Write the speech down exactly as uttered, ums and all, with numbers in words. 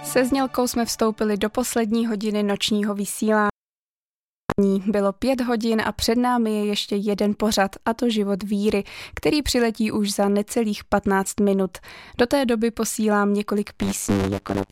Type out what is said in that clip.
Se znělkou jsme vstoupili do poslední hodiny nočního vysílání. Bylo pět hodin a před námi je ještě jeden pořad, a to Život víry, který přiletí už za necelých patnáct minut. Do té doby posílám několik písní, jako například